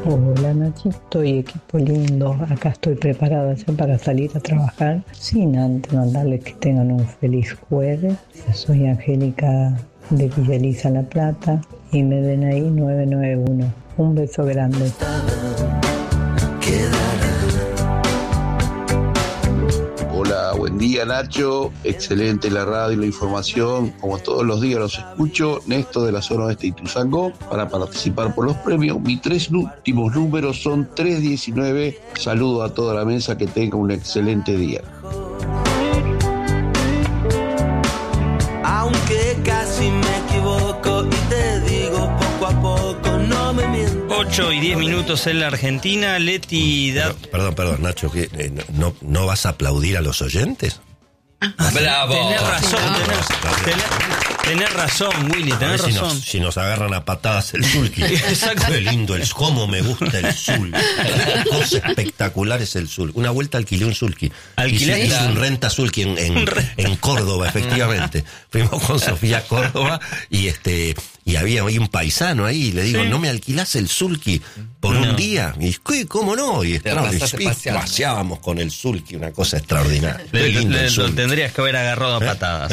Hola Nachito y equipo lindo, acá estoy preparada ya para salir a trabajar, sin antes mandarles que tengan un feliz jueves. Soy Angélica de Villa Elisa, La Plata, y me ven ahí 991. Un beso grande. Hola, buen día Nacho, excelente la radio y la información, como todos los días los escucho. Néstor de la zona oeste de Ituzaingó, para participar por los premios. Mis 3 últimos números son 319. Saludo a toda la mesa, que tenga un excelente día. Aunque casi me equivoco y te digo poco a poco, no me miento. 8:10 en la Argentina. Leti da... Perdón, Nacho, ¿qué, no vas a aplaudir a los oyentes? Bravo. Tenés razón, Willy, tenés razón. Si nos agarran a patadas el sulky. Exacto. Qué lindo, cómo me gusta el sulky. Qué cosa espectacular es el sulky. Una vuelta alquilé un sulky. Hice un renta sulky en Córdoba, efectivamente. Fuimos con Sofía a Córdoba y había un paisano ahí, y le digo, ¿no me alquilás el sulky por un día? Y ¿cómo no? Y paseábamos con el sulky, una cosa extraordinaria. Lo tendrías que haber agarrado a patadas.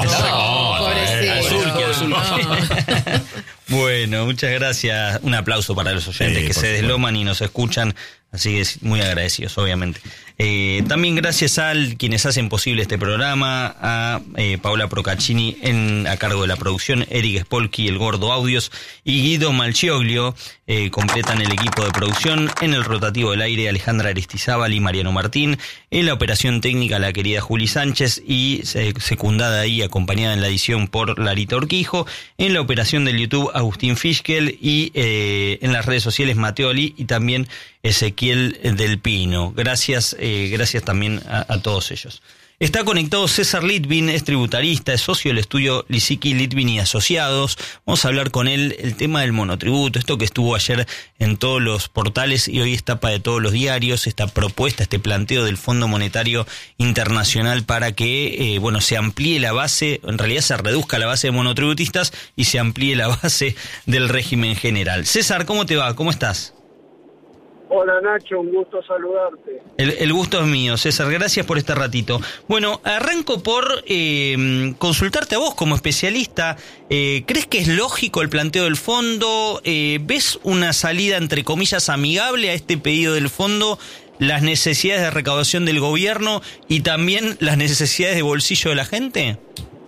Bueno, muchas gracias. Un aplauso para los oyentes que se desloman y nos escuchan. Así que muy agradecidos, obviamente. También gracias a quienes hacen posible este programa, a Paola Procaccini a cargo de la producción, Eric Spolky, el Gordo Audios, y Guido Malchioglio completan el equipo de producción. En el rotativo del aire, Alejandra Aristizábal y Mariano Martín. En la operación técnica, la querida Juli Sánchez, y secundada y acompañada en la edición por Larita Urquijo. En la operación del YouTube, Agustín Fischkel, y en las redes sociales, Mateo Ali y también Ezequiel del Pino. Gracias también a todos ellos. Está conectado César Litvin, es tributarista, es socio del estudio Lisicki, Litvin y Asociados. Vamos a hablar con él el tema del monotributo, esto que estuvo ayer en todos los portales y hoy es tapa de todos los diarios, esta propuesta, este planteo del Fondo Monetario Internacional para que se amplíe la base, en realidad se reduzca la base de monotributistas y se amplíe la base del régimen general. César, ¿cómo te va? ¿Cómo estás? Hola Nacho, un gusto saludarte. El gusto es mío, César, gracias por este ratito. Bueno, arranco por consultarte a vos como especialista. ¿Crees que es lógico el planteo del fondo? ¿Ves una salida, entre comillas, amigable a este pedido del fondo, las necesidades de recaudación del gobierno y también las necesidades de bolsillo de la gente?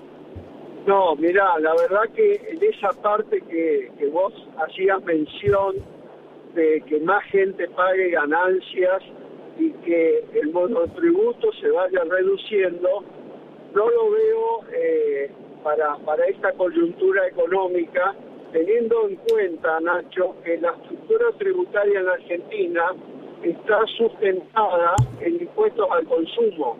No, mirá, la verdad que en esa parte que vos hacías mención de que más gente pague ganancias y que el monotributo se vaya reduciendo, no lo veo para esta coyuntura económica, teniendo en cuenta, Nacho, que la estructura tributaria en la Argentina está sustentada en impuestos al consumo.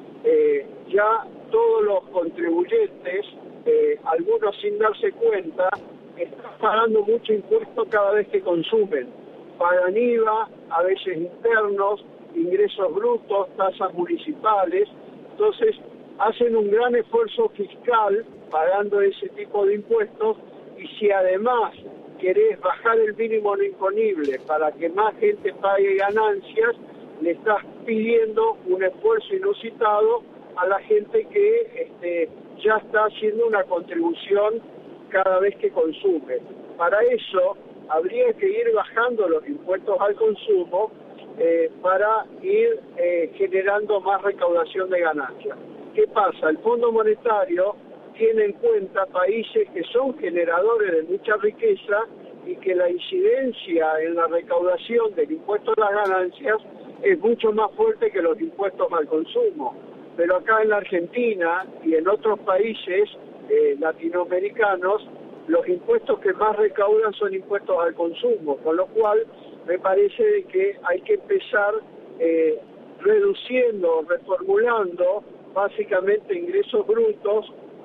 Ya todos los contribuyentes, algunos sin darse cuenta, están pagando mucho impuesto cada vez que consumen. Pagan IVA, a veces internos, ingresos brutos, tasas municipales. Entonces, hacen un gran esfuerzo fiscal pagando ese tipo de impuestos, y si además querés bajar el mínimo no imponible para que más gente pague ganancias, le estás pidiendo un esfuerzo inusitado a la gente que ya está haciendo una contribución cada vez que consume. Para eso habría que ir bajando los impuestos al consumo para ir generando más recaudación de ganancias. ¿Qué pasa? El Fondo Monetario tiene en cuenta países que son generadores de mucha riqueza y que la incidencia en la recaudación del impuesto a las ganancias es mucho más fuerte que los impuestos al consumo. Pero acá en la Argentina y en otros países latinoamericanos, los impuestos que más recaudan son impuestos al consumo, con lo cual me parece que hay que empezar reduciendo, reformulando básicamente ingresos brutos,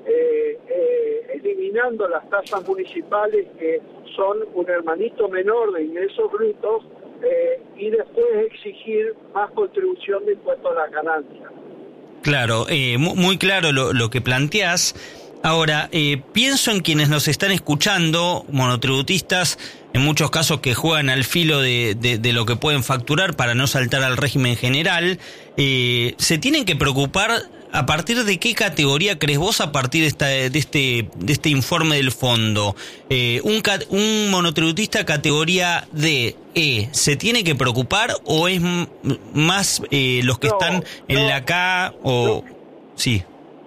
eliminando las tasas municipales que son un hermanito menor de ingresos brutos, y después exigir más contribución de impuestos a las ganancias. Claro, muy claro lo que planteás. Ahora, pienso en quienes nos están escuchando, monotributistas, en muchos casos que juegan al filo de lo que pueden facturar para no saltar al régimen general. ¿Se tienen que preocupar a partir de qué categoría crees vos a partir de este informe del fondo? ¿Un monotributista categoría D, E, se tiene que preocupar o es más los que están en la K o...? Sí.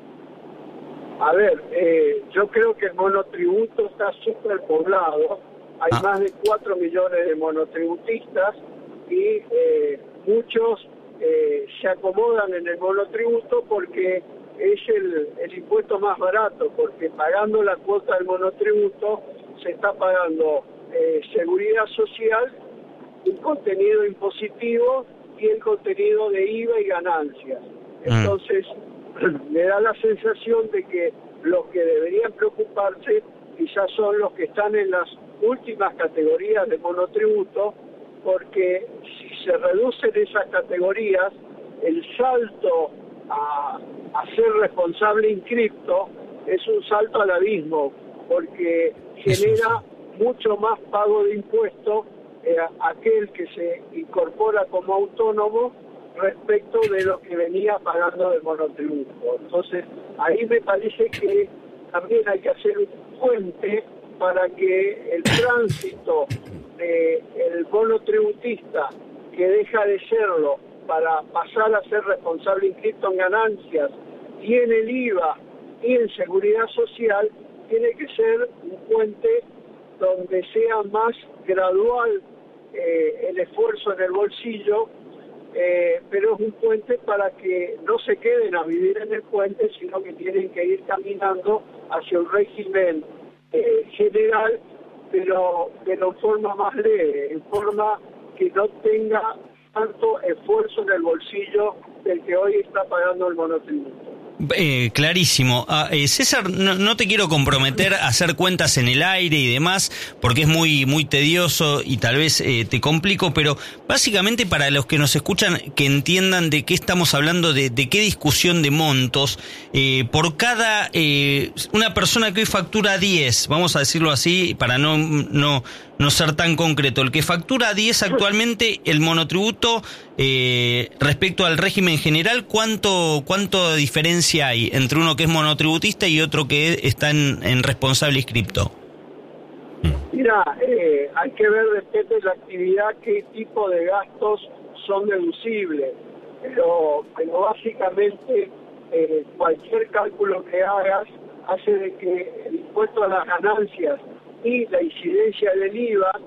A ver, yo creo que el monotributo está súper poblado. Hay más de 4 millones de monotributistas y muchos se acomodan en el monotributo porque es el impuesto más barato, porque pagando la cuota del monotributo se está pagando seguridad social, un contenido impositivo y el contenido de IVA y ganancias. Entonces, me da la sensación de que los que deberían preocuparse quizás son los que están en las últimas categorías de monotributo, porque si se reducen esas categorías, el salto a ser responsable inscripto es un salto al abismo, porque genera mucho más pago de impuestos aquel que se incorpora como autónomo respecto de lo que venía pagando del monotributo. Entonces, ahí me parece que también hay que hacer un puente para que el tránsito del monotributista que deja de serlo para pasar a ser responsable inscrito en ganancias y en el IVA y en seguridad social tiene que ser un puente donde sea más gradual el esfuerzo en el bolsillo, pero es un puente para que no se queden a vivir en el puente, sino que tienen que ir caminando hacia un régimen general, pero en forma más leve, en forma que no tenga tanto esfuerzo en el bolsillo del que hoy está pagando el monotributo. Clarísimo. César, no te quiero comprometer a hacer cuentas en el aire y demás, porque es muy muy tedioso y tal vez te complico, pero básicamente para los que nos escuchan, que entiendan de qué estamos hablando, de qué discusión de montos, por cada una persona que hoy factura 10, vamos a decirlo así, para no ser tan concreto, el que factura 10 actualmente, el monotributo respecto al régimen general, ¿cuánto diferencia hay entre uno que es monotributista y otro que está en responsable inscripto? Mira, hay que ver depende de la actividad qué tipo de gastos son deducibles, pero básicamente cualquier cálculo que hagas hace de que el impuesto a las ganancias y la incidencia del IVA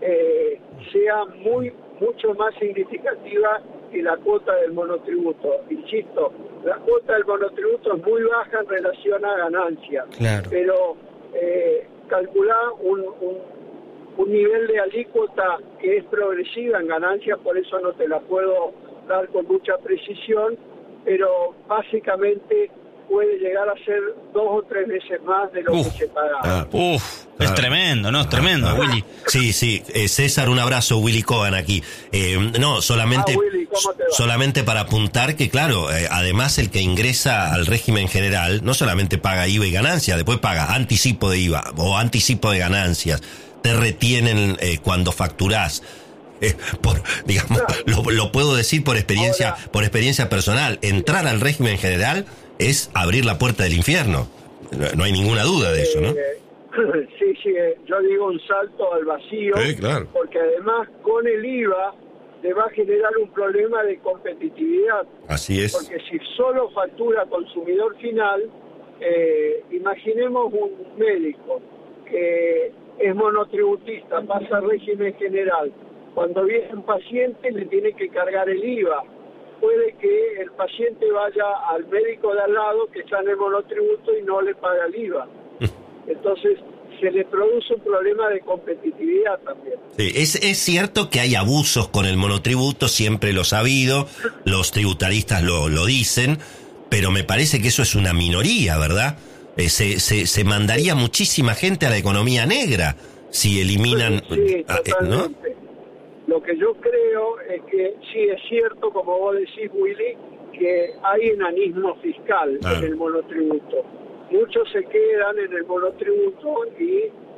sea mucho más significativa que la cuota del monotributo. Insisto, la cuota del monotributo es muy baja en relación a ganancias, claro, pero calcular un nivel de alícuota que es progresiva en ganancias, por eso no te la puedo dar con mucha precisión, pero básicamente puede llegar a ser 2 o 3 veces más de lo que se pagaba. Es tremendo, ¿no? Es tremendo, Willy. Sí, César, un abrazo, Willy Cogan aquí. Solamente, Willy, ¿cómo te va? Solamente para apuntar que, claro, además el que ingresa al régimen general no solamente paga IVA y ganancias, después paga anticipo de IVA o anticipo de ganancias. Te retienen cuando facturás. Digamos, lo puedo decir por experiencia personal. Entrar al régimen general es abrir la puerta del infierno. No hay ninguna duda de eso, ¿no? Sí, yo digo un salto al vacío, claro, porque además con el IVA te va a generar un problema de competitividad. Así es. Porque si solo factura consumidor final, imaginemos un médico que es monotributista, pasa al régimen general. Cuando viene un paciente le tiene que cargar el IVA. Puede que el paciente vaya al médico de al lado que está en el monotributo y no le paga el IVA. Entonces se le produce un problema de competitividad también. Sí, es cierto que hay abusos con el monotributo, siempre lo ha habido, los tributaristas lo dicen, pero me parece que eso es una minoría, ¿verdad? Se mandaría muchísima gente a la economía negra si eliminan... Sí, totalmente. ¿No? Lo que yo creo es que sí es cierto, como vos decís, Willy, que hay enanismo fiscal en el monotributo. Muchos se quedan en el monotributo y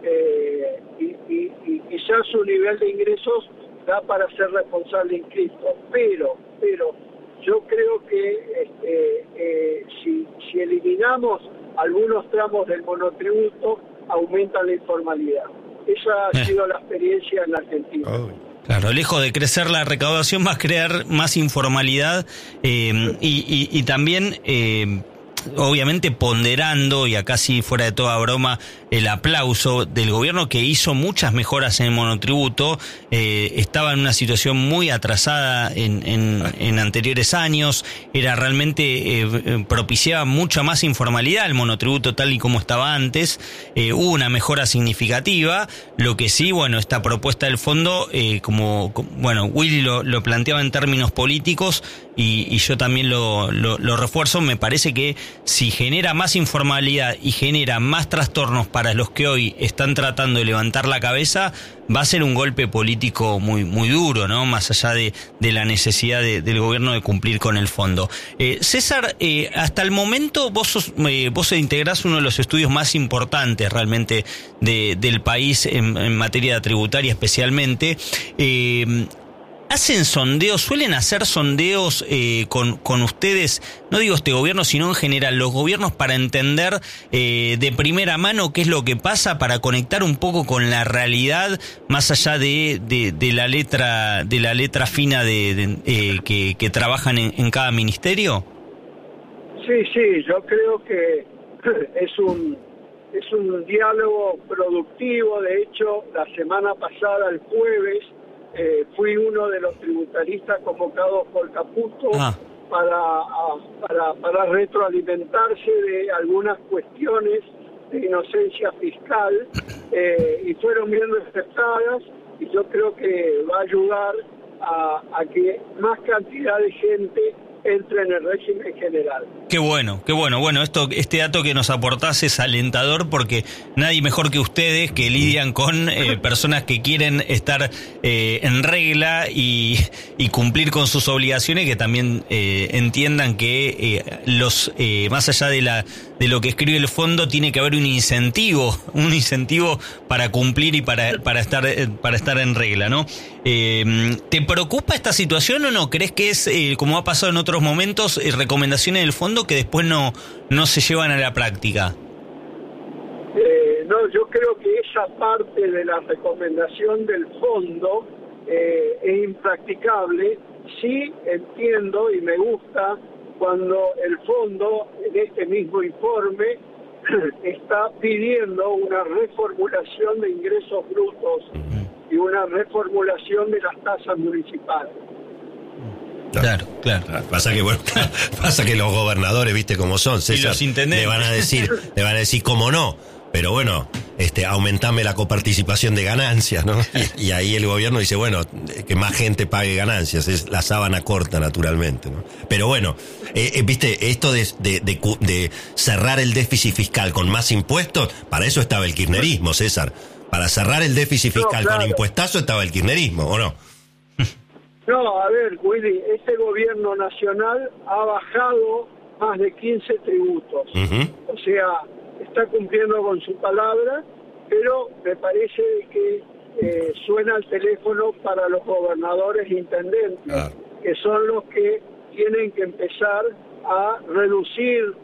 y quizás su nivel de ingresos da para ser responsable inscripto, pero yo creo que si eliminamos algunos tramos del monotributo, aumenta la informalidad. Esa ha sido la experiencia en la Argentina. Claro, lejos de crecer la recaudación, va a crear más informalidad y también, obviamente, ponderando, y acá sí fuera de toda broma, el aplauso del gobierno que hizo muchas mejoras en el monotributo. Estaba en una situación muy atrasada en anteriores años, era realmente propiciaba mucha más informalidad el monotributo tal y como estaba antes. Hubo una mejora significativa. Lo que sí, bueno, esta propuesta del fondo, como Willy lo planteaba en términos políticos, y yo también lo refuerzo, me parece que si genera más informalidad y genera más trastornos para los que hoy están tratando de levantar la cabeza, va a ser un golpe político muy, muy duro, ¿no? Más allá de la necesidad del gobierno de cumplir con el fondo. César, hasta el momento vos integrás uno de los estudios más importantes realmente del país en materia tributaria especialmente. ¿Hacen sondeos, suelen hacer sondeos con ustedes, no digo este gobierno, sino en general, los gobiernos, para entender de primera mano qué es lo que pasa, para conectar un poco con la realidad, más allá de la letra fina que trabajan en cada ministerio? Sí, yo creo que es un diálogo productivo. De hecho, la semana pasada, el jueves, fui uno de los tributaristas convocados por Caputo para retroalimentarse de algunas cuestiones de inocencia fiscal, y fueron bien aceptadas, y yo creo que va a ayudar a que más cantidad de gente entre en el régimen general. Qué bueno. Bueno, este dato que nos aportás es alentador, porque nadie mejor que ustedes, que lidian con personas que quieren estar en regla y cumplir con sus obligaciones, que también entiendan que más allá de lo que escribe el fondo, tiene que haber un incentivo para cumplir y para estar en regla, ¿no? ¿Te preocupa esta situación o no? ¿Crees que es, como ha pasado en otros momentos, recomendaciones del fondo que después no se llevan a la práctica? No, yo creo que esa parte de la recomendación del fondo es impracticable. Sí entiendo y me gusta cuando el fondo, en este mismo informe, está pidiendo una reformulación de ingresos brutos y una reformulación de las tasas municipales. Claro. Pasa que los gobernadores, viste cómo son, César, y los intendentes le van a decir cómo no, pero bueno, aumentame la coparticipación de ganancias, ¿no? Y ahí el gobierno dice, bueno, que más gente pague ganancias, es la sábana corta, naturalmente, ¿no? Pero bueno, viste, esto de cerrar el déficit fiscal con más impuestos, para eso estaba el kirchnerismo, César. Para cerrar el déficit fiscal con impuestazo estaba el kirchnerismo, ¿o no? No, a ver, Willy, este gobierno nacional ha bajado más de 15 tributos. O sea, está cumpliendo con su palabra, pero me parece que suena el teléfono para los gobernadores e intendentes, que son los que tienen que empezar a reducir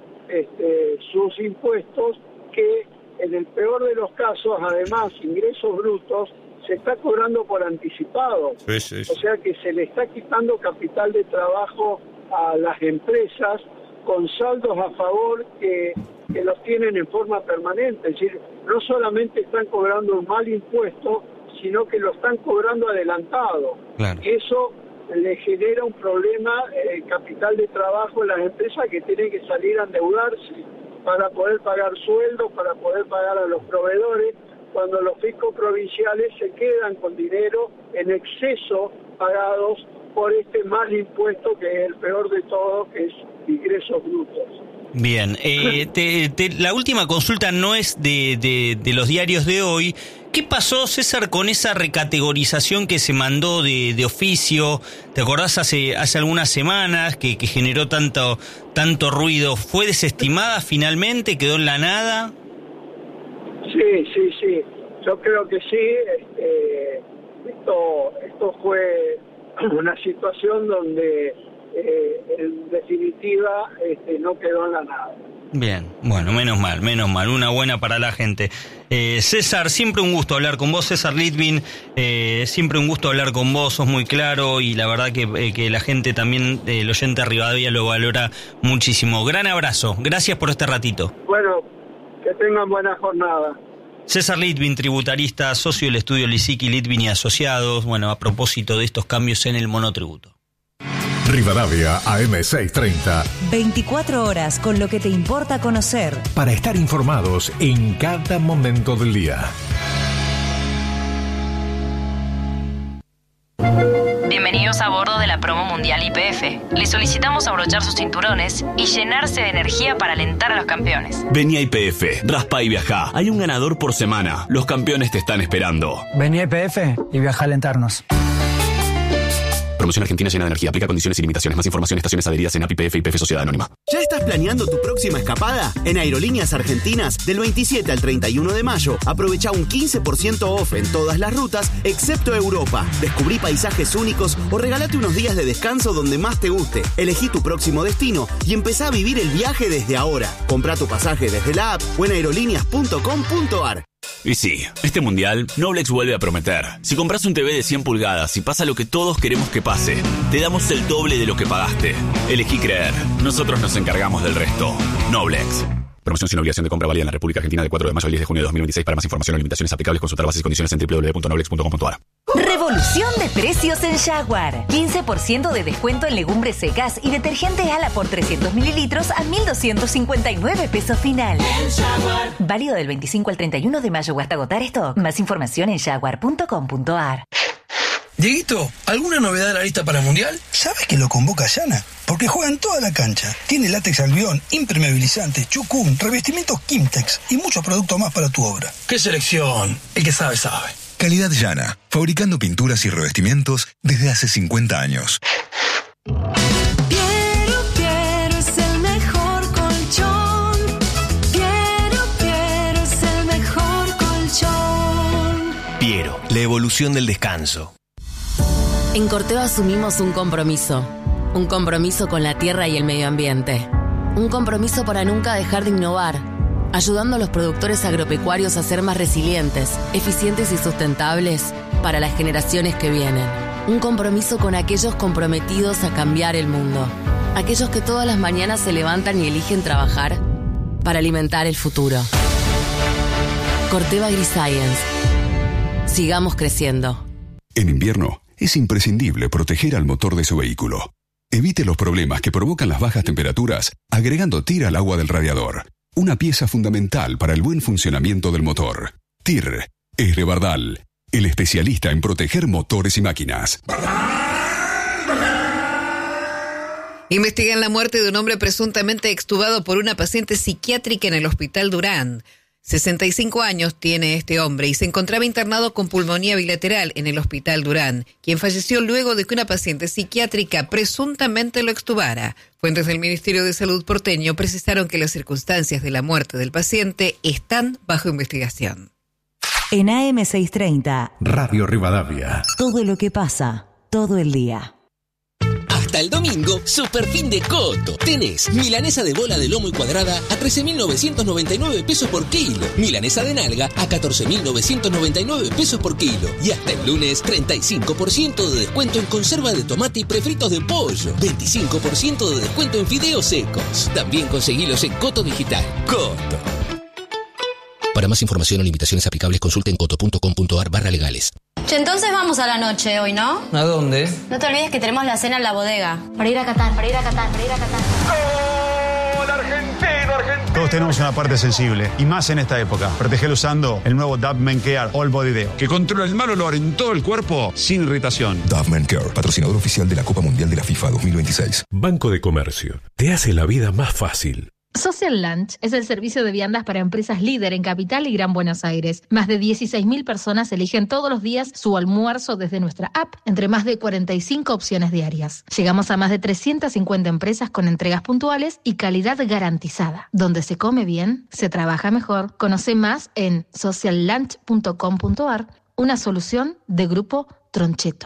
sus impuestos, que en el peor de los casos, además, ingresos brutos, se está cobrando por anticipado. Sí. O sea que se le está quitando capital de trabajo a las empresas con saldos a favor que los tienen en forma permanente. Es decir, no solamente están cobrando un mal impuesto, sino que lo están cobrando adelantado. Claro. Y eso le genera un problema, capital de trabajo en las empresas, que tienen que salir a endeudarse para poder pagar sueldos, para poder pagar a los proveedores, cuando los fiscos provinciales se quedan con dinero en exceso pagados por este mal impuesto, que es el peor de todo, que es ingresos brutos. Bien, la última consulta no es de los diarios de hoy. ¿Qué pasó, César, con esa recategorización que se mandó de oficio? ¿Te acordás hace algunas semanas que generó tanto ruido? ¿Fue desestimada finalmente? ¿Quedó en la nada? Sí. yo creo que sí. Esto fue una situación donde en definitiva no quedó en la nada. Bien, bueno, menos mal, una buena para la gente. César, siempre un gusto hablar con vos, César Litvin, siempre un gusto hablar con vos, sos muy claro y la verdad que la gente también, el oyente de Rivadavia lo valora muchísimo. Gran abrazo, gracias por este ratito. Bueno, que tengan buena jornada. César Litvin, tributarista, socio del estudio Lisicki, Litvin y Asociados, bueno, a propósito de estos cambios en el monotributo. Rivadavia AM630. 24 horas con lo que te importa conocer. Para estar informados en cada momento del día. Bienvenidos a bordo de la promo mundial YPF. Les solicitamos abrochar sus cinturones y llenarse de energía para alentar a los campeones. Vení a YPF, raspa y viajá. Hay un ganador por semana. Los campeones te están esperando. Vení a YPF y viaja a alentarnos. Promoción argentina llena de energía. Aplica condiciones y limitaciones. Más información, estaciones adheridas en API, YPF y YPF Sociedad Anónima. ¿Ya estás planeando tu próxima escapada? En Aerolíneas Argentinas, del 27 al 31 de mayo, aprovecha un 15% off en todas las rutas, excepto Europa. Descubrí paisajes únicos o regálate unos días de descanso donde más te guste. Elegí tu próximo destino y empezá a vivir el viaje desde ahora. Comprá tu pasaje desde la app o en aerolíneas.com.ar. Y sí, este mundial, Noblex vuelve a prometer. Si compras un TV de 100 pulgadas y pasa lo que todos queremos que pase, te damos el doble de lo que pagaste. Elegí creer. Nosotros nos encargamos del resto. Noblex. Promoción sin obligación de compra válida en la República Argentina de 4 de mayo al 10 de junio de 2026. Para más información o limitaciones aplicables, consultar bases y condiciones en www.noblex.com.ar. Revolución de precios en Jaguar. 15% de descuento en legumbres secas y detergente Ala por 300 mililitros a 1.259 pesos final. Válido del 25 al 31 de mayo o hasta agotar stock. Más información en jaguar.com.ar. Dieguito, ¿alguna novedad de la lista para el Mundial? ¿Sabes que lo convoca Yana? Porque juega en toda la cancha. Tiene látex albión, impermeabilizante, chucum, revestimientos Kimtex y muchos productos más para tu obra. ¡Qué selección! El que sabe, sabe. Calidad Yana, fabricando pinturas y revestimientos desde hace 50 años. Piero es el mejor colchón. Piero es el mejor colchón. Piero, la evolución del descanso. En Corteva asumimos un compromiso con la tierra y el medio ambiente. Un compromiso para nunca dejar de innovar, ayudando a los productores agropecuarios a ser más resilientes, eficientes y sustentables para las generaciones que vienen. Un compromiso con aquellos comprometidos a cambiar el mundo, aquellos que todas las mañanas se levantan y eligen trabajar para alimentar el futuro. Corteva AgriScience. Sigamos creciendo. En invierno es imprescindible proteger al motor de su vehículo. Evite los problemas que provocan las bajas temperaturas agregando TIR al agua del radiador. Una pieza fundamental para el buen funcionamiento del motor. TIR es de Bardal, el especialista en proteger motores y máquinas. Investigan la muerte de un hombre presuntamente extubado por una paciente psiquiátrica en el Hospital Durán. 65 años tiene este hombre y se encontraba internado con pulmonía bilateral en el Hospital Durán, quien falleció luego de que una paciente psiquiátrica presuntamente lo extubara. Fuentes del Ministerio de Salud porteño precisaron que las circunstancias de la muerte del paciente están bajo investigación. En AM630, Radio Rivadavia. Todo lo que pasa, todo el día. Hasta el domingo, super fin de Coto. Tenés milanesa de bola de lomo y cuadrada a 13.999 pesos por kilo. Milanesa de nalga a 14.999 pesos por kilo. Y hasta el lunes, 35% de descuento en conserva de tomate y prefritos de pollo. 25% de descuento en fideos secos. También conseguilos en Coto Digital. Coto. Para más información o limitaciones aplicables, consulte en coto.com.ar/legales. Entonces vamos a la noche hoy, ¿no? ¿A dónde? No te olvides que tenemos la cena en la bodega. Para ir a Qatar. ¡Gol argentino, argentino! Todos tenemos una parte sensible, y más en esta época. Protegelo usando el nuevo Dove Men Care All Body Deo, que controla el mal olor en todo el cuerpo sin irritación. Dove Men Care, patrocinador oficial de la Copa Mundial de la FIFA 2026. Banco de Comercio. Te hace la vida más fácil. Social Lunch es el servicio de viandas para empresas líder en Capital y Gran Buenos Aires. Más de 16.000 personas eligen todos los días su almuerzo desde nuestra app, entre más de 45 opciones diarias. Llegamos a más de 350 empresas con entregas puntuales y calidad garantizada. Donde se come bien, se trabaja mejor. Conoce más en sociallunch.com.ar, una solución de Grupo Troncheto.